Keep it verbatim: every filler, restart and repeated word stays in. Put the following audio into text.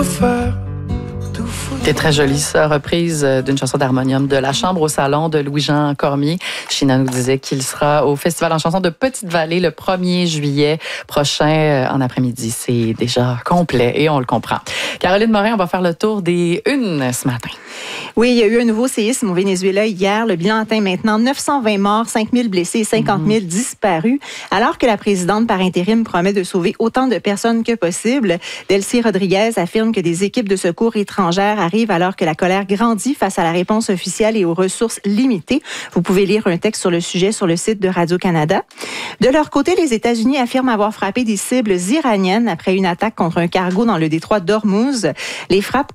faire. C'est très joli, ça, reprise d'une chanson d'harmonium de La Chambre au Salon de Louis-Jean Cormier. China nous disait qu'il sera au Festival en chanson de Petite-Vallée le premier juillet prochain en après-midi. C'est déjà complet et on le comprend. Caroline Morin, on va faire le tour des unes ce matin. Oui, il y a eu un nouveau séisme au Venezuela hier. Le bilan atteint maintenant neuf cent vingt morts, cinq mille blessés et cinquante mille mmh. disparus. Alors que la présidente par intérim promet de sauver autant de personnes que possible, Delcy Rodriguez affirme que des équipes de secours étrangères arrivent alors que la colère grandit face à la réponse officielle et aux ressources limitées. Vous pouvez lire un texte sur le sujet sur le site de Radio-Canada. De leur côté, les États-Unis affirment avoir frappé des cibles iraniennes après une attaque contre un cargo dans le détroit d'Ormuz. Les frappes